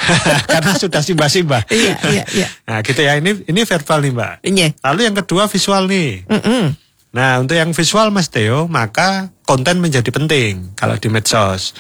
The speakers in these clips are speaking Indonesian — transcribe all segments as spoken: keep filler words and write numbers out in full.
Karena sudah simbah-simbah. Iya, iya, iya. Nah gitu ya, ini ini verbal nih Mbak. Iya. Lalu yang kedua visual nih. Mm-mm. Nah untuk yang visual Mas Theo, maka konten menjadi penting kalau di medsos.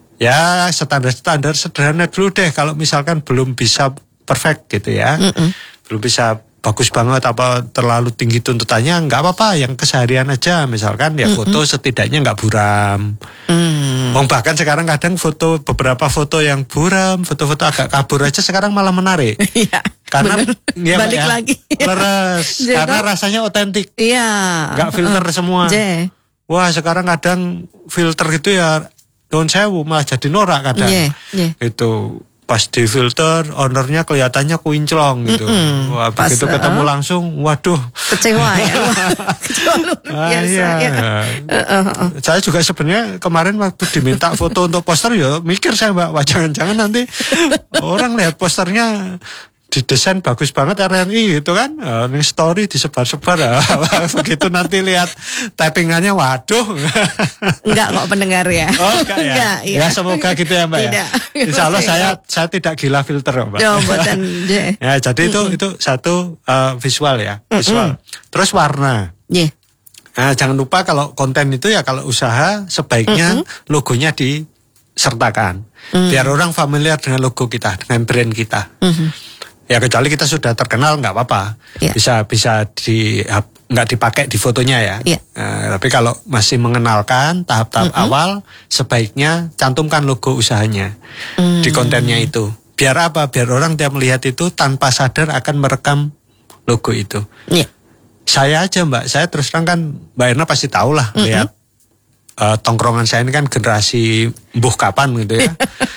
Ya standar-standar sederhana dulu deh, kalau misalkan belum bisa perfect gitu ya. Mm-mm. Belum bisa bagus banget apa terlalu tinggi tuntutannya, nggak apa-apa, yang keseharian aja. Misalkan ya foto mm-hmm. setidaknya nggak buram. Mm. Oh, bahkan sekarang kadang foto, beberapa foto yang buram, foto-foto agak kabur aja sekarang malah menarik. Iya. Karena ya, balik ya, lagi. Leres. Karena rasanya otentik. Iya. Nggak filter uh, semua. Je. Wah sekarang kadang filter gitu ya, daun sewu malah jadi norak kadang. Yeah, yeah. Itu pas di filter, ownernya kelihatannya kuinclong gitu. Mm-mm. Wah, pas, begitu ketemu uh, langsung, waduh. Kecewa ya. Kecewa luar biasa. Ah, iya. ya. uh, uh, uh. Saya juga sebenarnya kemarin waktu diminta foto untuk poster, ya mikir saya Mbak, wah jangan-jangan nanti orang lihat posternya didesain bagus banget R R I gitu kan, uh, ini story disebar-sebar, uh, begitu nanti lihat typingannya, waduh. Enggak kok pendengar ya. Oh enggak ya. Enggak, ya. Ya semoga gitu ya Mbak. Tidak. Ya. Insya Allah saya saya tidak gila filter Mbak. Ya, buatan, ya jadi itu mm-mm. itu satu uh, visual ya, visual. Mm-mm. Terus warna. Yeah. Nah, jangan lupa kalau konten itu ya, kalau usaha sebaiknya mm-mm. logonya disertakan, mm. biar orang familiar dengan logo kita, dengan brand kita. Mm-hmm. Ya kecuali kita sudah terkenal nggak apa-apa, yeah. bisa bisa di nggak dipakai di fotonya ya. Yeah. Nah, tapi kalau masih mengenalkan tahap-tahap mm-hmm. awal, sebaiknya cantumkan logo usahanya mm. di kontennya itu. Biar apa? Biar orang tiap melihat itu tanpa sadar akan merekam logo itu. Yeah. Saya aja Mbak, saya terus terang kan Mbak Erna pasti tahu lah, mm-hmm. lihat uh, tongkrongan saya ini kan generasi mbuh kapan gitu ya.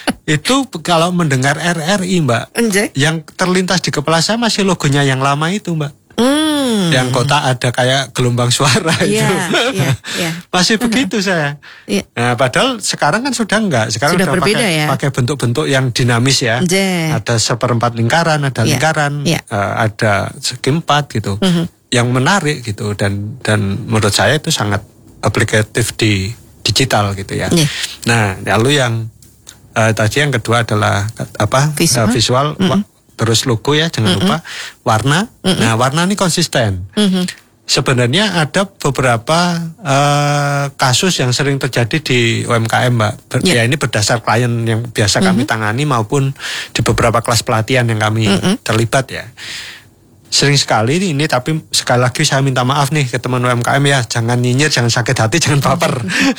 Itu kalau mendengar R R I Mbak, Enjay. Yang terlintas di kepala saya masih logonya yang lama itu Mbak. Mm. Yang kotak ada kayak gelombang suara yeah, itu. Yeah, yeah. Masih uh-huh. begitu saya. Yeah. Nah, padahal sekarang kan sudah enggak. Sekarang sudah sudah berbeda pakai, ya. pakai bentuk-bentuk yang dinamis ya. Enjay. Ada seperempat lingkaran, ada yeah. lingkaran, yeah. Uh, ada segi empat gitu. Uh-huh. Yang menarik gitu, dan dan menurut saya itu sangat aplikatif di digital gitu ya. Yeah. Nah, lalu yang Uh, tadi yang kedua adalah apa visual, uh, visual mm-hmm. terus logo ya, jangan mm-hmm. lupa warna. Mm-hmm. Nah warna ini konsisten. Mm-hmm. Sebenarnya ada beberapa uh, kasus yang sering terjadi di U M K M Mbak. Ber- yeah. Ya ini berdasar klien yang biasa mm-hmm. kami tangani maupun di beberapa kelas pelatihan yang kami mm-hmm. terlibat ya. Sering sekali ini, tapi sekali lagi saya minta maaf nih ke teman U M K M ya, jangan nyinyir, jangan sakit hati, jangan baper.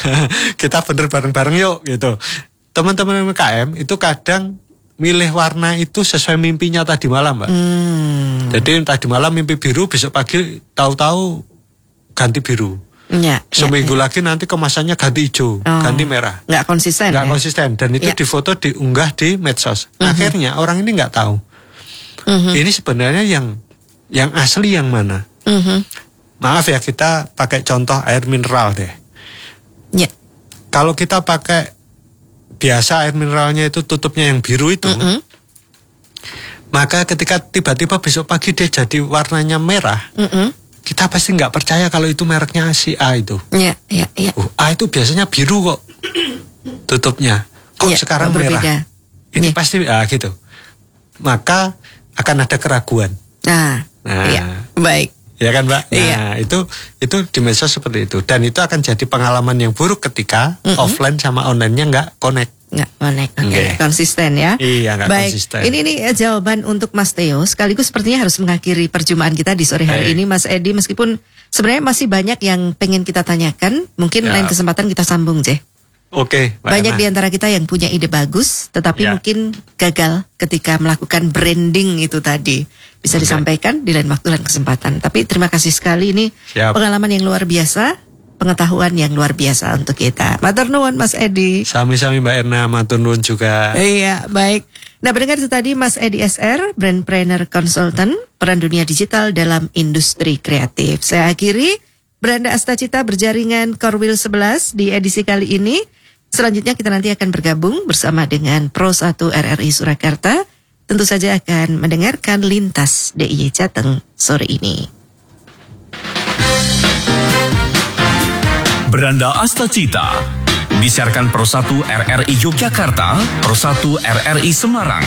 Kita bener bareng-bareng yuk gitu. Teman-teman U M K M itu kadang milih warna itu sesuai mimpinya tadi malam Mbak. Hmm. Jadi tadi malam mimpi biru, besok pagi tahu-tahu ganti biru. Ya, Seminggu ya, ya. lagi nanti kemasannya ganti hijau, oh. ganti merah. Nggak konsisten. Nggak ya? konsisten, dan itu ya. difoto, diunggah di medsos. Uh-huh. Akhirnya orang ini nggak tahu. Uh-huh. Ini sebenarnya yang yang asli yang mana. Uh-huh. Maaf ya, kita pakai contoh air mineral deh. Ya. Kalau kita pakai biasa air mineralnya itu tutupnya yang biru itu, mm-hmm. maka ketika tiba-tiba besok pagi dia jadi warnanya merah, mm-hmm. kita pasti nggak percaya kalau itu mereknya si A itu. Iya, iya, iya. Uh, A itu biasanya biru kok tutupnya, kok ya, sekarang merah. Berbeda. Ini ya. Pasti ah gitu. Maka akan ada keraguan. Nah, nah ya, baik. Ya kan Mbak? Nah iya. itu itu di medsos seperti itu, dan itu akan jadi pengalaman yang buruk ketika mm-hmm. offline sama online-nya nggak connect. Nggak connect, oke, okay. okay. Konsisten ya. Iya, nggak konsisten. Ini nih jawaban untuk Mas Theo, sekaligus sepertinya harus mengakhiri perjumpaan kita di sore hari hey. ini, Mas Edi. Meskipun sebenarnya masih banyak yang pengen kita tanyakan, mungkin ya. lain kesempatan kita sambung, Jeh. Oke. Okay, banyak di antara kita yang punya ide bagus, tetapi ya. mungkin gagal ketika melakukan branding itu tadi. Bisa okay. disampaikan di lain waktu dan kesempatan. Tapi terima kasih sekali, ini Siap. pengalaman yang luar biasa, pengetahuan yang luar biasa untuk kita. Matur nuwun Mas Edi. Sami-sami Mbak Erna, matur nuwun juga. Iya, baik. Nah, pendengar itu tadi Mas Edi S R, Brandpreneur Consultant, peran dunia digital dalam industri kreatif. Saya akhiri Beranda Astacita berjaringan Korwil sebelas di edisi kali ini. Selanjutnya kita nanti akan bergabung bersama dengan Pro satu R R I Surakarta. Tentu saja akan mendengarkan Lintas D I Y Jateng sore ini. Beranda Astacita disiarkan Pro satu R R I Yogyakarta, Pro satu R R I Semarang.